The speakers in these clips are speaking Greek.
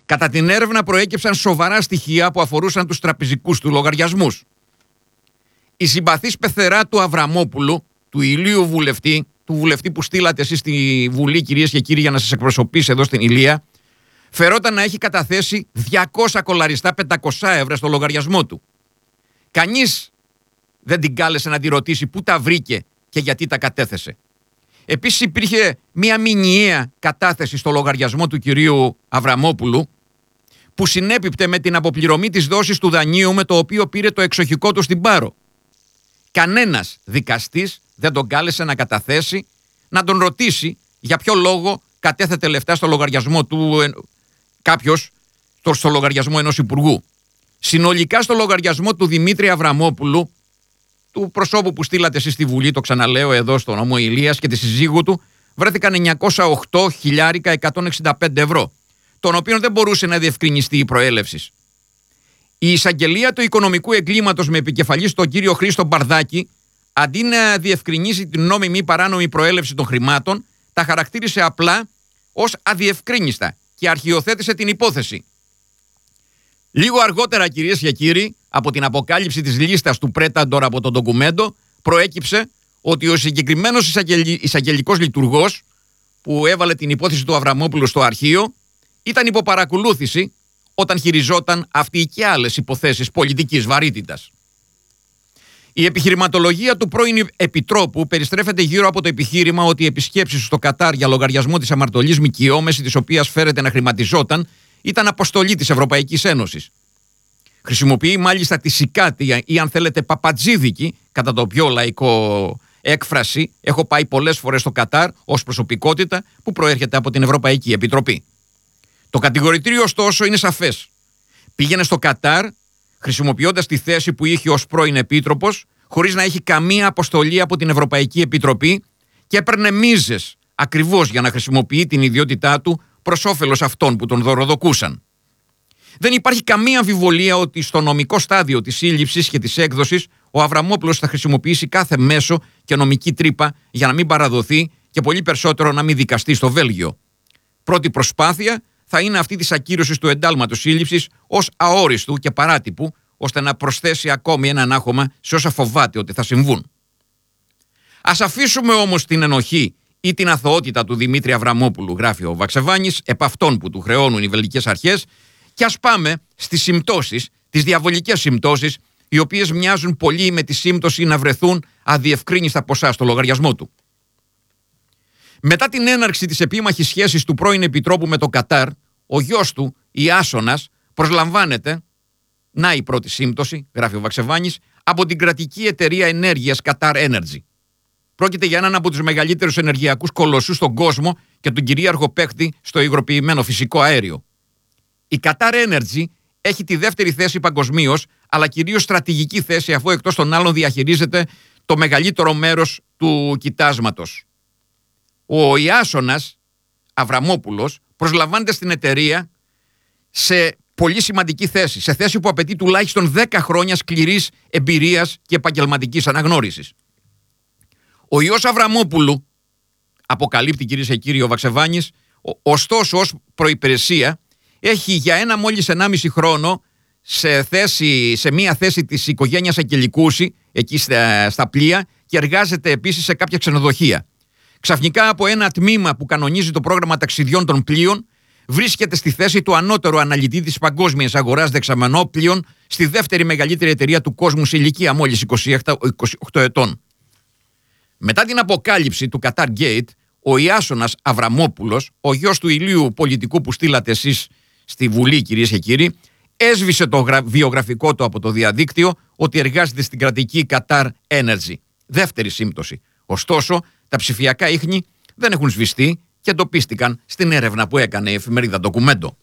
Κατά την έρευνα προέκυψαν σοβαρά στοιχεία που αφορούσαν τους τραπεζικούς του λογαριασμούς. Η συμπαθής πεθερά του Αβραμόπουλου, του ηλίου βουλευτή, του βουλευτή που στείλατε εσείς στη Βουλή, κυρίες και κύριοι, για να σας εκπροσωπήσει εδώ στην Ηλία, φερόταν να έχει καταθέσει 200 κολαριστά 500 ευρώ στο λογαριασμό του. Κανείς δεν την κάλεσε να τη ρωτήσει πού τα βρήκε και γιατί τα κατέθεσε. Επίσης υπήρχε μια μηνιαία κατάθεση στο λογαριασμό του κυρίου Αβραμόπουλου που συνέπιπτε με την αποπληρωμή της δόσης του δανείου με το οποίο πήρε το εξοχικό του στην Πάρο. Κανένας δικαστής δεν τον κάλεσε να καταθέσει, να τον ρωτήσει για ποιο λόγο κατέθετε λεφτά στο λογαριασμό του κάποιος, στο λογαριασμό ενός υπουργού. Συνολικά στο λογαριασμό του Δημήτρη Αβραμόπουλου, του προσώπου που στείλατε εσείς στη Βουλή, το ξαναλέω εδώ στον νόμο Ηλίας, και τη συζύγου του, βρέθηκαν 908.165 ευρώ, των οποίων δεν μπορούσε να διευκρινιστεί η προέλευση. Η εισαγγελία του οικονομικού εγκλήματος με επικεφαλής τον κύριο Χρήστο Μπαρδάκη, αντί να διευκρινίσει την νόμιμη ή παράνομη προέλευση των χρημάτων, τα χαρακτήρισε απλά ως αδιευκρίνιστα και αρχιοθέτησε την υπόθεση. Λίγο αργότερα, κυρίες και κύριοι, από την αποκάλυψη της λίστας του Πρέταντορ από το ντοκουμέντο, προέκυψε ότι ο συγκεκριμένος εισαγγελικός λειτουργός που έβαλε την υπόθεση του Αβραμόπουλου στο αρχείο ήταν υποπαρακολούθηση όταν χειριζόταν αυτή και άλλες υποθέσεις πολιτικής βαρύτητας. Η επιχειρηματολογία του πρώην Επιτρόπου περιστρέφεται γύρω από το επιχείρημα ότι οι επισκέψεις στο Κατάρ για λογαριασμό της αμαρτωλής ΜΚΟ, μέση της οποίας φέρεται να χρηματιζόταν, ήταν αποστολή της Ευρωπαϊκής Ένωσης. Χρησιμοποιεί μάλιστα τη σικάτη ή, αν θέλετε, παπατζίδικη, κατά το πιο λαϊκό έκφραση, έχω πάει πολλές φορές στο Κατάρ ως προσωπικότητα που προέρχεται από την Ευρωπαϊκή Επιτροπή. Το κατηγορητήριο, ωστόσο, είναι σαφές. Πήγαινε στο Κατάρ χρησιμοποιώντας τη θέση που είχε ως πρώην επίτροπος, χωρίς να έχει καμία αποστολή από την Ευρωπαϊκή Επιτροπή και έπαιρνε μίζες ακριβώς για να χρησιμοποιεί την ιδιότητά του προς όφελος αυτών που τον δωροδοκούσαν. Δεν υπάρχει καμία αμφιβολία ότι στο νομικό στάδιο της σύλληψης και της έκδοσης ο Αβραμόπουλος θα χρησιμοποιήσει κάθε μέσο και νομική τρύπα για να μην παραδοθεί και πολύ περισσότερο να μην δικαστεί στο Βέλγιο. Πρώτη προσπάθεια θα είναι αυτή της ακύρωσης του εντάλματος σύλληψης ως αόριστου και παράτυπου, ώστε να προσθέσει ακόμη έναν άχωμα σε όσα φοβάται ότι θα συμβούν. Ας αφήσουμε όμως την ενοχή ή την αθωότητα του Δημήτρη Αβραμόπουλου, γράφει ο Βαξεβάνης, επ' αυτών που του χρεώνουν οι βελγικές αρχές, και ας πάμε στις συμπτώσεις, τις διαβολικές συμπτώσεις, οι οποίες μοιάζουν πολύ με τη σύμπτωση να βρεθούν αδιευκρίνιστα ποσά στο λογαριασμό του. Μετά την έναρξη της επίμαχης σχέσης του πρώην Επιτρόπου με το Κατάρ, ο γιος του, Ιάσονας, προσλαμβάνεται, να η πρώτη σύμπτωση, γράφει ο Βαξεβάνης, από την κρατική εταιρεία ενέργειας Qatar Energy. Πρόκειται για έναν από τους μεγαλύτερους ενεργειακούς κολοσσούς στον κόσμο και τον κυρίαρχο παίκτη στο υγροποιημένο φυσικό αέριο. Η Qatar Energy έχει τη δεύτερη θέση παγκοσμίως, αλλά κυρίως στρατηγική θέση, αφού εκτός των άλλων διαχειρίζεται το μεγαλύτερο μέρος του κοιτάσματος. Ο Ιάσονας Αβραμόπουλος προσλαμβάνεται στην εταιρεία σε πολύ σημαντική θέση, σε θέση που απαιτεί τουλάχιστον 10 χρόνια σκληρής εμπειρίας και επαγγελματικής αναγνώρισης. Ο ιός Αβραμόπουλου, αποκαλύπτει κυρίες και κύριοι ο Βαξεβάνης, ωστόσο ως προϋπηρεσία έχει για ένα μόλις 1,5 χρόνο σε μία θέση της οικογένειας Ακελικούση, εκεί στα πλοία, και εργάζεται επίσης σε κάποια ξενοδοχεία. Ξαφνικά από ένα τμήμα που κανονίζει το πρόγραμμα ταξιδιών των πλοίων, βρίσκεται στη θέση του ανώτερου αναλυτή της παγκόσμιας αγοράς δεξαμενόπλοιων στη δεύτερη μεγαλύτερη εταιρεία του κόσμου σε ηλικία μόλις 28 ετών. Μετά την αποκάλυψη του Qatar Gate, ο Ιάσονας Αβραμόπουλος, ο γιος του ηλίου πολιτικού που στείλατε εσείς στη Βουλή, κυρίες και κύριοι, έσβησε το βιογραφικό του από το διαδίκτυο ότι εργάζεται στην κρατική Qatar Energy. Δεύτερη σύμπτωση. Ωστόσο, τα ψηφιακά ίχνη δεν έχουν σβηστεί και εντοπίστηκαν στην έρευνα που έκανε η εφημερίδα Ντοκουμέντο.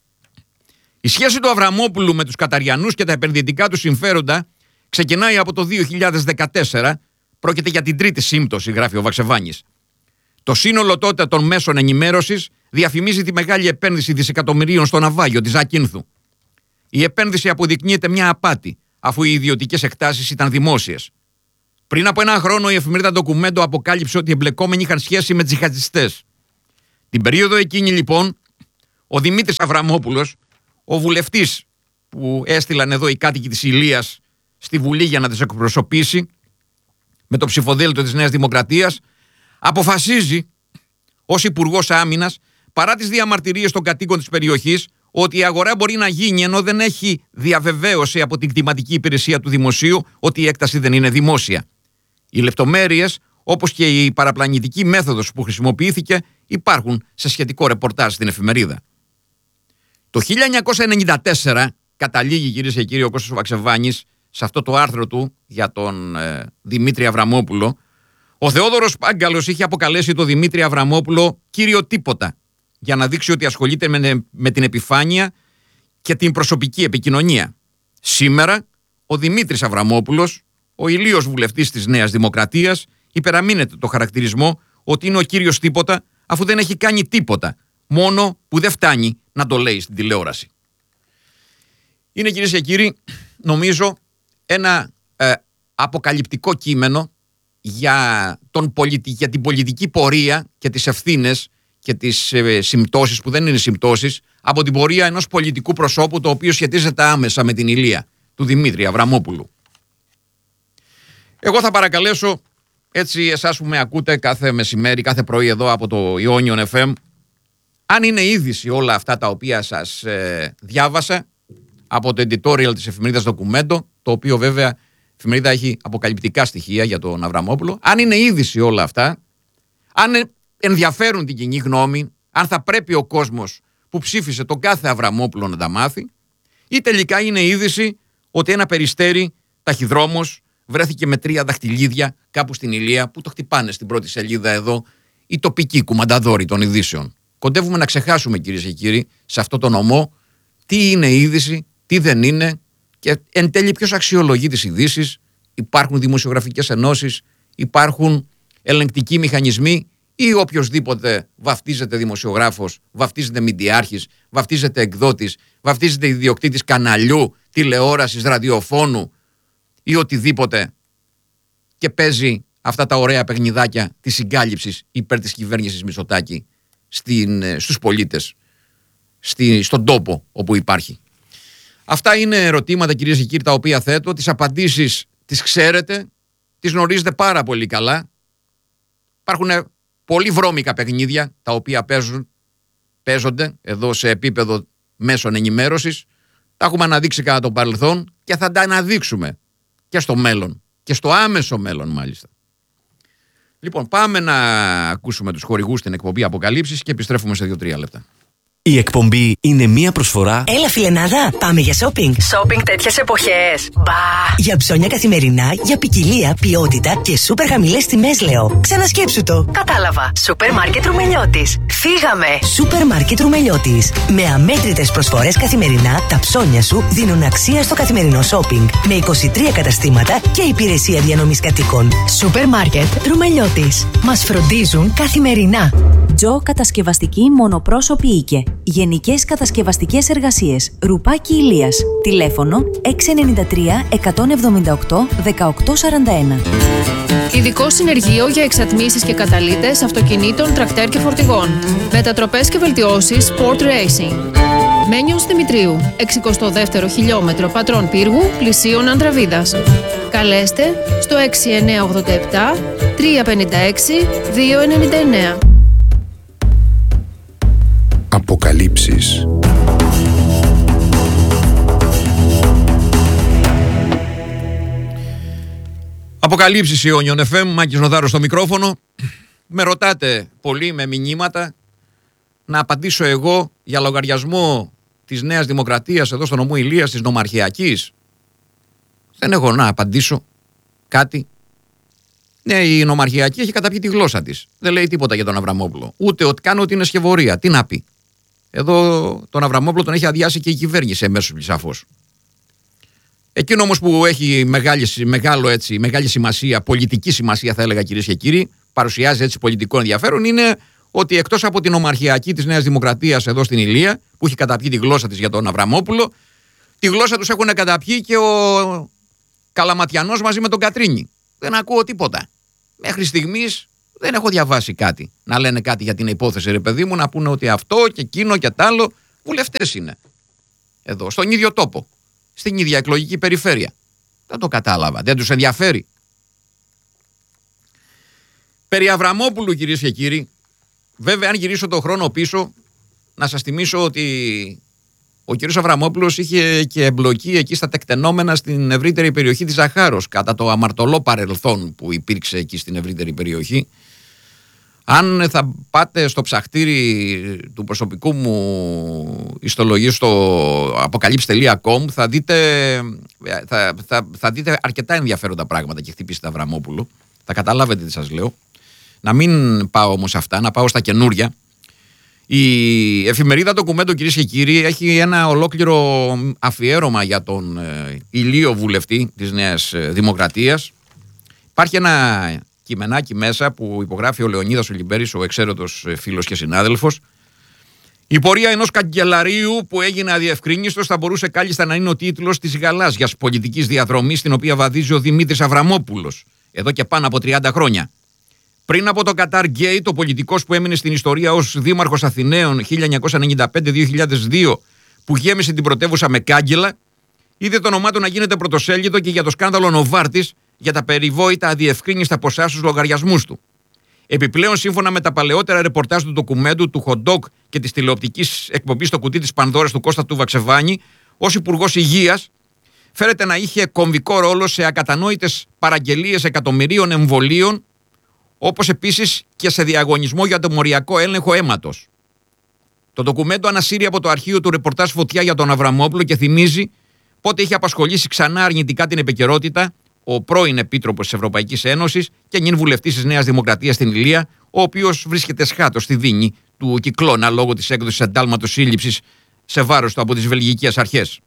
Η σχέση του Αβραμόπουλου με τους Καταριανούς και τα επενδυτικά του συμφέροντα ξεκινάει από το 2014. Πρόκειται για την τρίτη σύμπτωση, γράφει ο Βαξεβάνης. Το σύνολο τότε των μέσων ενημέρωσης διαφημίζει τη μεγάλη επένδυση δισεκατομμυρίων στο ναυάγιο της Ακίνθου. Η επένδυση αποδεικνύεται μια απάτη, αφού οι ιδιωτικές εκτάσεις ήταν δημόσιες. Πριν από ένα χρόνο η εφημερίδα Ντοκουμέντο αποκάλυψε ότι οι εμπλεκόμενοι είχαν σχέση με τζιχαντιστές. Την περίοδο εκείνη λοιπόν, Ο Δημήτρης Αβραμόπουλος, ο βουλευτής που έστειλαν εδώ οι κάτοικοι της Ηλίας στη Βουλή για να τις εκπροσωπήσει με το ψηφοδέλτιο της Νέας Δημοκρατίας, αποφασίζει ως Υπουργός Άμυνας, παρά τις διαμαρτυρίες των κατοίκων της περιοχής, ότι η αγορά μπορεί να γίνει ενώ δεν έχει διαβεβαίωση από την κτηματική υπηρεσία του δημοσίου ότι η έκταση δεν είναι δημόσια. Οι λεπτομέρειες, όπως και η παραπλανητική μέθοδος που χρησιμοποιήθηκε, υπάρχουν σε σχετικό ρεπορτάζ στην εφημερίδα. Το 1994 καταλήγει, κυρίες και κύριοι, ο Κώστας Βαξεβάνης σε αυτό το άρθρο του για τον Δημήτρη Αβραμόπουλο. Ο Θεόδωρος Πάγκαλος είχε αποκαλέσει τον Δημήτρη Αβραμόπουλο κύριο τίποτα, για να δείξει ότι ασχολείται με την επιφάνεια και την προσωπική επικοινωνία. Σήμερα, ο Δημήτρης Αβραμόπουλος, ο ηλίος βουλευτής της Νέας Δημοκρατίας, υπεραμείνεται το χαρακτηρισμό ότι είναι ο κύριος τίποτα, αφού δεν έχει κάνει τίποτα, μόνο που δεν φτάνει να το λέει στην τηλεόραση. Είναι, κυρίες και κύριοι, νομίζω ένα αποκαλυπτικό κείμενο για την πολιτική πορεία και τις ευθύνες και τις συμπτώσεις που δεν είναι συμπτώσεις από την πορεία ενός πολιτικού προσώπου, το οποίο σχετίζεται άμεσα με την Ηλία, του Δημήτρη Αβραμόπουλου. Εγώ θα παρακαλέσω, έτσι εσάς που με ακούτε κάθε μεσημέρι, κάθε πρωί εδώ από το Ionion FM, αν είναι είδηση όλα αυτά τα οποία σας διάβασα από το editorial της εφημερίδας Documento, το οποίο βέβαια η εφημερίδα έχει αποκαλυπτικά στοιχεία για τον Αβραμόπουλο, αν είναι είδηση όλα αυτά, αν ενδιαφέρουν την κοινή γνώμη, αν θα πρέπει ο κόσμος που ψήφισε τον κάθε Αβραμόπουλο να τα μάθει, ή τελικά είναι είδηση ότι ένα περιστέρι ταχυδρόμος βρέθηκε με 3 δαχτυλίδια κάπου στην Ηλία, που το χτυπάνε στην πρώτη σελίδα εδώ οι τοπικοί κουμανταδόροι των ειδήσεων. Κοντεύουμε να ξεχάσουμε, κυρίες και κύριοι, σε αυτό το νομό τι είναι είδηση, τι δεν είναι και εν τέλει ποιος αξιολογεί τις ειδήσεις. Υπάρχουν δημοσιογραφικές ενώσεις, υπάρχουν ελεγκτικοί μηχανισμοί, ή οποιοσδήποτε βαφτίζεται δημοσιογράφος, βαφτίζεται μηντιάρχης, βαφτίζεται εκδότης, βαφτίζεται ιδιοκτήτης καναλιού, τηλεόρασης, ραδιοφώνου ή οτιδήποτε και παίζει αυτά τα ωραία παιχνιδάκια της συγκάλυψης υπέρ της κυβέρνησης Μητσοτάκη στους πολίτες, στον τόπο όπου υπάρχει. Αυτά είναι ερωτήματα, κυρίες και κύριοι, τα οποία θέτω. Τις απαντήσεις τις ξέρετε, τις γνωρίζετε πάρα πολύ καλά. Υπάρχουν πολύ βρώμικα παιχνίδια τα οποία παίζονται εδώ σε επίπεδο μέσων ενημέρωσης. Τα έχουμε αναδείξει κατά το παρελθόν και θα τα αναδείξουμε και στο μέλλον. Και στο άμεσο μέλλον μάλιστα. Λοιπόν, πάμε να ακούσουμε τους χορηγούς στην εκπομπή Αποκαλύψεις και επιστρέφουμε σε 2-3 λεπτά. Η εκπομπή είναι μία προσφορά. Έλα, φιλενάδα, πάμε για shopping. Shopping τέτοιες εποχές. Μπα! Για ψώνια καθημερινά, για ποικιλία, ποιότητα και σούπερ χαμηλές τιμές, λέω. Ξανασκέψου το. Κατάλαβα. Σούπερ μάρκετ Ρουμελιώτης. Φύγαμε. Σούπερ μάρκετ Ρουμελιώτης. Με αμέτρητες προσφορές καθημερινά, τα ψώνια σου δίνουν αξία στο καθημερινό shopping. Με 23 καταστήματα και υπηρεσία διανομής κατοίκων. Σούπερ μάρκετ Ρουμελιώτης. Μας φροντίζουν καθημερινά. Τζο Κατασκευαστική Μονοπρόσωπη Οίκε. Γενικές κατασκευαστικές εργασίες. Ρουπάκι Ηλίας. Τηλέφωνο 693 178 1841. Ειδικό συνεργείο για εξατμίσεις και καταλύτες αυτοκινήτων, τρακτέρ και φορτηγών. Μετατροπές και βελτιώσεις Sport Racing. Μένιος Δημητρίου, 62ο χιλιόμετρο Πατρών Πύργου, πλησίον Ανδραβίδας. Καλέστε στο 6987 356 299. Αποκαλύψεις. Αποκαλύψεις Ionion FM, Μάκης Νοδάρος στο μικρόφωνο. Με ρωτάτε πολύ με μηνύματα να απαντήσω εγώ για λογαριασμό της Νέας Δημοκρατίας εδώ στο νομό Ηλίας, της Νομαρχιακής. Δεν έχω να απαντήσω κάτι. Ναι, η Νομαρχιακή έχει καταπιεί τη γλώσσα της. Δεν λέει τίποτα για τον Αβραμόπουλο. Ούτε ότι κάνει ότι είναι σκευωρία. Τι να πει. Εδώ τον Αβραμόπουλο τον έχει αδειάσει και η κυβέρνηση εμέσως σαφώς. Εκείνο όμως που έχει μεγάλη σημασία, πολιτική σημασία θα έλεγα, κυρίες και κύριοι, παρουσιάζει έτσι πολιτικό ενδιαφέρον, είναι ότι εκτός από την Ομαρχιακή της Νέας Δημοκρατίας εδώ στην Ηλία, που έχει καταπιεί τη γλώσσα της για τον Αβραμόπουλο, τη γλώσσα τους έχουν καταπιεί και ο Καλαματιανός μαζί με τον Κατρίνη. Δεν ακούω τίποτα. Μέχρι στιγμής Δεν έχω διαβάσει κάτι. Να λένε κάτι για την υπόθεση, ρε παιδί μου, να πούνε ότι αυτό και εκείνο και τ' άλλο. Βουλευτές είναι. Εδώ, στον ίδιο τόπο. Στην ίδια εκλογική περιφέρεια. Δεν το κατάλαβα. Δεν τους ενδιαφέρει. Περί Αβραμόπουλου, κυρίες και κύριοι, βέβαια, αν γυρίσω τον χρόνο πίσω, να σας θυμίσω ότι ο κύριος Αβραμόπουλος είχε και εμπλοκή εκεί στα τεκτενόμενα στην ευρύτερη περιοχή της Ζαχάρος, κατά το αμαρτωλό παρελθόν που υπήρξε εκεί στην ευρύτερη περιοχή. Αν θα πάτε στο ψαχτήρι του προσωπικού μου ιστολογίου στο apocalypse.com θα δείτε αρκετά ενδιαφέροντα πράγματα και χτυπήσετε Αβραμόπουλο. Θα καταλάβετε τι σας λέω. Να μην πάω όμως αυτά, να πάω στα καινούρια. Η εφημερίδα Ντοκουμέντο, κυρίες και κύριοι, έχει ένα ολόκληρο αφιέρωμα για τον ηλίο βουλευτή της Νέας Δημοκρατίας. Υπάρχει ένα κειμενάκι μέσα που υπογράφει ο Λεωνίδας Ολυμπέρης, ο εξαίρετος φίλος και συνάδελφος. Η πορεία ενός καγκελαρίου που έγινε αδιευκρίνιστος θα μπορούσε κάλλιστα να είναι ο τίτλος της γαλάζιας πολιτικής διαδρομής στην οποία βαδίζει ο Δημήτρης Αβραμόπουλος εδώ και πάνω από 30 χρόνια. Πριν από το Κατάρ Γκέιτ, ο πολιτικός που έμεινε στην ιστορία ως δήμαρχος Αθηναίων 1995-2002, που γέμισε την πρωτεύουσα με κάγκελα, είδε το όνομά του να γίνεται πρωτοσέλιδο και για το σκάνδαλο Νοβάρτης για τα περιβόητα αδιευκρίνιστα ποσά στους λογαριασμούς του. Επιπλέον, σύμφωνα με τα παλαιότερα ρεπορτάζ του ντοκουμέντου, του Χοντόκ και της τηλεοπτικής εκπομπής στο κουτί της Πανδώρας του Κώστα του Βαξεβάνη, ως Υπουργός Υγείας, φέρεται να είχε κομβικό ρόλο σε ακατανόητες παραγγελίες εκατομμυρίων εμβολίων, όπως επίσης και σε διαγωνισμό για το μοριακό έλεγχο αίματος. Το ντοκουμέντο ανασύρει από το αρχείο του ρεπορτάζ φωτιά για τον Αβραμόπουλο και θυμίζει πότε είχε απασχολήσει ξανά αρνητικά την επικαιρότητα ο πρώην Επίτροπος της Ευρωπαϊκής Ένωσης και νυν βουλευτής της Νέας Δημοκρατίας στην Ηλία, ο οποίος βρίσκεται σχάτος στη δίνη του Κυκλώνα λόγω της έκδοσης εντάλματος σύλληψης σε βάρος του από τις βελγικές αρχές.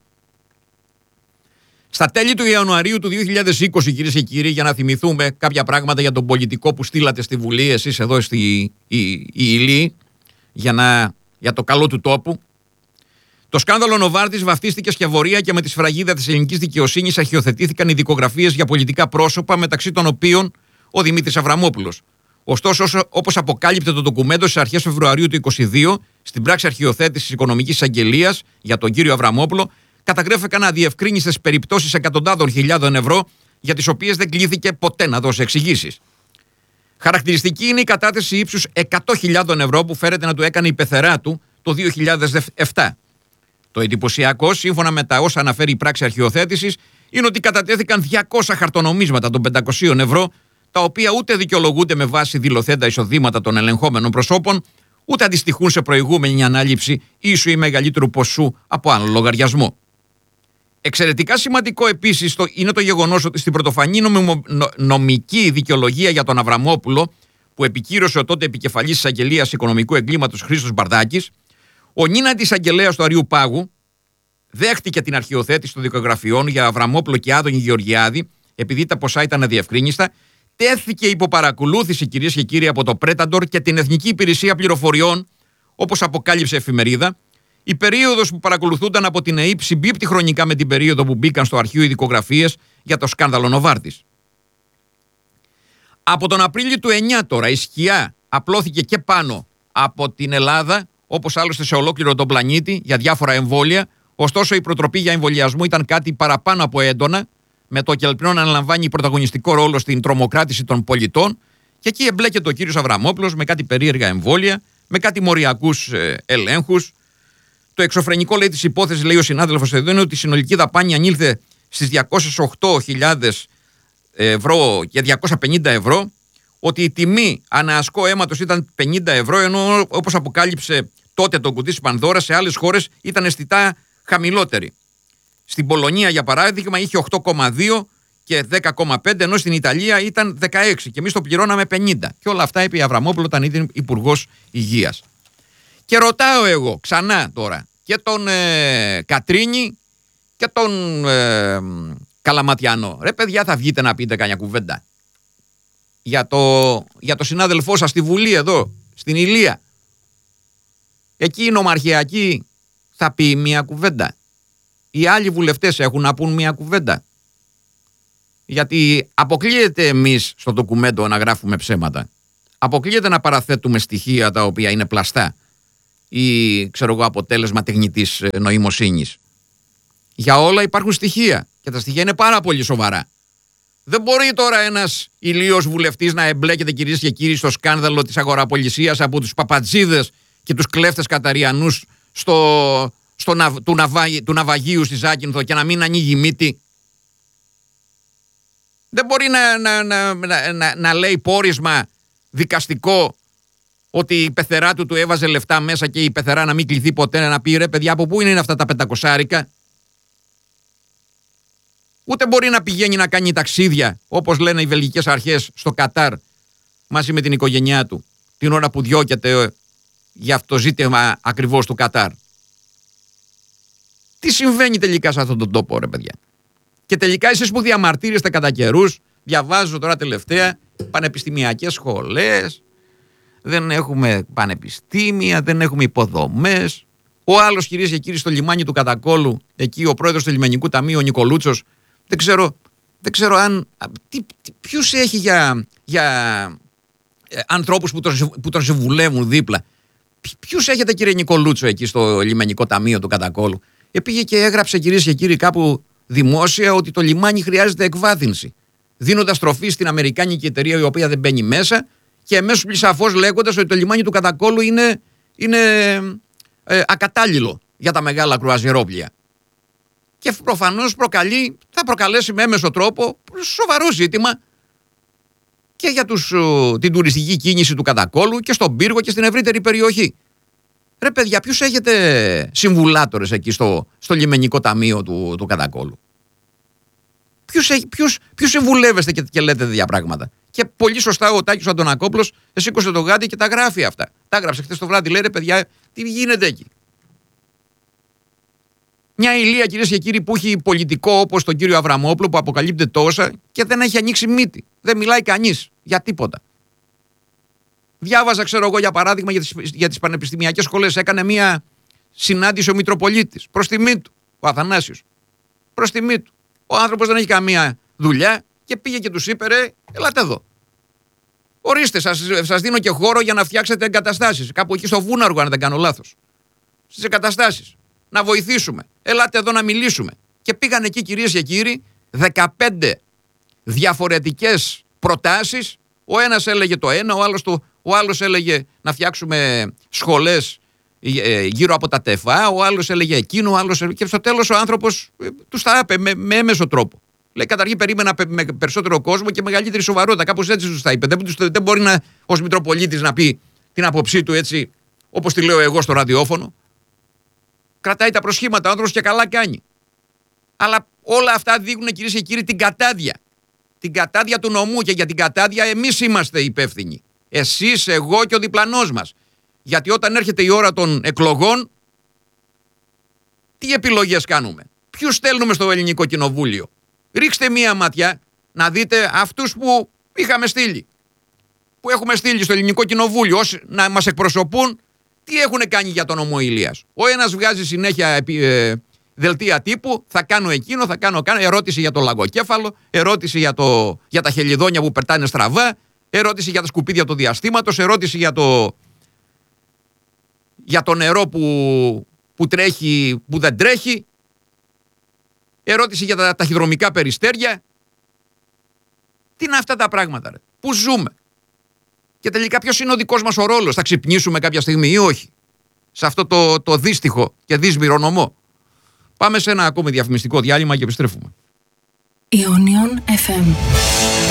Στα τέλη του Ιανουαρίου του 2020, κυρίες και κύριοι, για να θυμηθούμε κάποια πράγματα για τον πολιτικό που στείλατε στη Βουλή, εσείς εδώ στη Ηλία, για το καλό του τόπου, το σκάνδαλο Νοβάρτης βαφτίστηκε σκευωρία και με τη σφραγίδα της ελληνικής δικαιοσύνης αρχιοθετήθηκαν οι δικογραφίες για πολιτικά πρόσωπα, μεταξύ των οποίων ο Δημήτρης Αβραμόπουλος. Ωστόσο, όπως αποκάλυπτε το ντοκουμέντο στις αρχές Φεβρουαρίου του 2022, στην πράξη αρχιοθέτησης Οικονομικής Εισαγγελίας για τον κύριο Αβραμόπουλο, καταγράφηκαν αδιευκρίνιστες περιπτώσεις εκατοντάδων χιλιάδων ευρώ, για τις οποίες δεν κλήθηκε ποτέ να δώσει εξηγήσεις. Χαρακτηριστική είναι η κατάθεση ύψους 100.000 ευρώ που φέρεται να του έκανε η πεθερά του το 2007. Το εντυπωσιακό, σύμφωνα με τα όσα αναφέρει η πράξη αρχιοθέτησης, είναι ότι κατατέθηκαν 200 χαρτονομίσματα των 500 ευρώ, τα οποία ούτε δικαιολογούνται με βάση δηλωθέντα εισοδήματα των ελεγχόμενων προσώπων, ούτε αντιστοιχούν σε προηγούμενη ανάληψη ίσου ή μεγαλύτερου ποσού από άλλο λογαριασμό. Εξαιρετικά σημαντικό επίσης είναι το γεγονός ότι στην πρωτοφανή νομική δικαιολογία για τον Αβραμόπουλο, που επικύρωσε ο τότε επικεφαλής της Αγγελίας Οικονομικού Εγκλήματος Χρήστος Μπαρδάκης, ο νήναντης εισαγγελέας του Αριού Πάγου δέχτηκε την αρχιοθέτηση των δικογραφιών για Αβραμόπουλο και Άδωνη Γεωργιάδη, επειδή τα ποσά ήταν αδιευκρίνιστα, τέθηκε υπό παρακολούθηση, κυρίες και κύριοι, από το Πρέταντορ και την Εθνική Υπηρεσία Πληροφοριών, όπως αποκάλυψε η εφημερίδα. Η περίοδος που παρακολουθούνταν από την ΕΥΠ συμπίπτει χρονικά με την περίοδο που μπήκαν στο αρχείο οι δικογραφίες για το σκάνδαλο Νοβάρτης. Από τον Απρίλιο του 9 τώρα η σκιά απλώθηκε και πάνω από την Ελλάδα, όπως άλλωστε σε ολόκληρο τον πλανήτη, για διάφορα εμβόλια. Ωστόσο, η προτροπή για εμβολιασμό ήταν κάτι παραπάνω από έντονα, με το κελπνό να αναλαμβάνει πρωταγωνιστικό ρόλο στην τρομοκράτηση των πολιτών, και εκεί εμπλέκεται ο κύριος Αβραμόπουλος με κάτι περίεργα εμβόλια, με κάτι μοριακούς ελέγχους. Το εξωφρενικό, λέει, της υπόθεσης, λέει ο συνάδελφος εδώ, είναι ότι η συνολική δαπάνη ανήλθε στις 208.000 ευρώ και 250 ευρώ, ότι η τιμή αναασκό αίματος ήταν 50 ευρώ, ενώ όπως αποκάλυψε τότε το κουτί της Πανδώρας, σε άλλες χώρες ήταν αισθητά χαμηλότερη. Στην Πολωνία, για παράδειγμα, είχε 8,2 και 10,5, ενώ στην Ιταλία ήταν 16 και εμείς το πληρώναμε 50. Και όλα αυτά είπε η Αβραμόπουλο όταν ήταν Υπουργός Υγείας. Και ρωτάω εγώ ξανά τώρα και τον Κατρίνη και τον Καλαματιανό. Ρε παιδιά, θα βγείτε να πείτε κανιά κουβέντα για το συνάδελφό σας στη Βουλή εδώ, στην Ηλία? Εκεί η νομαρχιακή θα πει μια κουβέντα? Οι άλλοι βουλευτές έχουν να πούν μια κουβέντα? Γιατί αποκλείεται εμείς στο ντοκουμέντο να γράφουμε ψέματα. Αποκλείεται να παραθέτουμε στοιχεία τα οποία είναι πλαστά ή αποτέλεσμα τεχνητής νοημοσύνης. Για όλα υπάρχουν στοιχεία και τα στοιχεία είναι πάρα πολύ σοβαρά. Δεν μπορεί τώρα ένας ηλίος βουλευτής να εμπλέκεται, κυρίες και κύριοι, στο σκάνδαλο της αγοραπολισίας από τους παπατζίδες και τους κλέφτες καταριανούς του ναυαγίου στη Ζάκυνθο και να μην ανοίγει μύτη. Δεν μπορεί να λέει πόρισμα δικαστικό ότι η πεθερά του έβαζε λεφτά μέσα και η πεθερά να μην κληθεί ποτέ να πει ρε παιδιά από πού είναι αυτά τα 500. Ούτε μπορεί να πηγαίνει να κάνει ταξίδια όπως λένε οι βελγικές αρχές στο Κατάρ μαζί με την οικογένειά του την ώρα που διώκεται για αυτό το ζήτημα ακριβώς του Κατάρ. Τι συμβαίνει τελικά σε αυτόν τον τόπο ρε παιδιά? Και τελικά εσείς που διαμαρτύρεστε κατά καιρούς, διαβάζω τώρα τελευταία, πανεπιστημιακές σχολές, δεν έχουμε πανεπιστήμια, δεν έχουμε υποδομές. Ο άλλος, κυρίες και κύριοι, στο λιμάνι του Κατακόλου, εκεί ο πρόεδρος του Λιμενικού Ταμείου, ο Νικολούτσος, δεν ξέρω αν. Ποιους έχει για ανθρώπους που τον συμβουλεύουν δίπλα. Ποιους έχετε, κύριε Νικολούτσο, εκεί στο Λιμενικό Ταμείο του Κατακόλου? Πήγε και έγραψε, κυρίες και κύριοι, κάπου δημόσια ότι το λιμάνι χρειάζεται εκβάθυνση, δίνοντας τροφή στην αμερικάνικη εταιρεία η οποία δεν μπαίνει μέσα και εμέσως πλησαφώς λέγοντας ότι το λιμάνι του Κατακόλου είναι ακατάλληλο για τα μεγάλα κρουαζιερόπλια. Και προφανώς θα προκαλέσει με έμεσο τρόπο σοβαρό ζήτημα και για την τουριστική κίνηση του Κατακόλου και στον πύργο και στην ευρύτερη περιοχή. Ρε παιδιά, ποιους έχετε συμβουλάτορες εκεί στο λιμενικό ταμείο του Κατακόλου? Ποιους συμβουλεύεστε και λέτε τέτοια πράγματα? Και πολύ σωστά ο Τάκης Αντωνακόπουλος σήκωσε το γάντι και τα γράφει αυτά. Τα έγραψε χθες το βράδυ, λέει ρε παιδιά, τι γίνεται εκεί? Μια ηλία, κυρίες και κύριοι, που έχει πολιτικό όπως τον κύριο Αβραμόπουλο που αποκαλύπτει τόσα και δεν έχει ανοίξει μύτη. Δεν μιλάει κανείς για τίποτα. Διάβαζα, ξέρω εγώ, για παράδειγμα, για τις πανεπιστημιακές σχολές. Έκανε μια συνάντηση ο Μητροπολίτης. Προς τιμή του, ο Αθανάσιος. Προς τιμή του. Ο άνθρωπος δεν έχει καμία δουλειά και πήγε και τους είπε: ρε, ελάτε εδώ. Ορίστε, σας δίνω και χώρο για να φτιάξετε εγκαταστάσεις. Κάπου εκεί στο Βούναργο, αν δεν κάνω λάθος. Στις εγκαταστάσεις. Να βοηθήσουμε. Ελάτε εδώ να μιλήσουμε. Και πήγαν εκεί, κυρίες και κύριοι, 15 διαφορετικές προτάσεις. Ο ένας έλεγε το ένα, ο άλλος έλεγε να φτιάξουμε σχολές γύρω από τα τεφά, ο άλλος έλεγε εκείνο, ο άλλος έλεγε... Και στο τέλος ο άνθρωπος τους τα είπε με έμεσο τρόπο. Λέει, καταρχήν περίμενα με περισσότερο κόσμο και μεγαλύτερη σοβαρότητα. Κάπως έτσι τους τα είπε. Δεν μπορεί ως Μητροπολίτης να πει την άποψή του έτσι, όπως τη λέω εγώ στο ραδιόφωνο. Κρατάει τα προσχήματα ο άνθρωπος και καλά κάνει. Αλλά όλα αυτά δείχνουν, κυρίες και κύριοι, την κατάδια. Την κατάδια του νομού, και για την κατάδια εμείς είμαστε υπεύθυνοι. Εσείς, εγώ και ο διπλανός μας. Γιατί όταν έρχεται η ώρα των εκλογών, τι επιλογές κάνουμε? Ποιους στέλνουμε στο Ελληνικό Κοινοβούλιο? Ρίξτε μία ματιά να δείτε αυτούς που είχαμε στείλει. Που έχουμε στείλει στο Ελληνικό Κοινοβούλιο να μας εκπροσωπούν, τι έχουν κάνει για τον νόμο Ηλίας. Ο ένας βγάζει συνέχεια δελτία τύπου, θα κάνω εκείνο, θα κάνω ερώτηση για το λαγοκέφαλο, ερώτηση για τα χελιδόνια που πετάνε στραβά, ερώτηση για τα σκουπίδια του διαστήματος, ερώτηση για το νερό που τρέχει, που δεν τρέχει, ερώτηση για τα ταχυδρομικά περιστέρια. Τι είναι αυτά τα πράγματα, ρε? Πού ζούμε? Και τελικά ποιος είναι ο δικός μας ο ρόλος? Θα ξυπνήσουμε κάποια στιγμή ή όχι σε αυτό το δύστιχο και δύσμυρο νομό? Πάμε σε ένα ακόμη διαφημιστικό διάλειμμα και επιστρέφουμε. Ionion FM.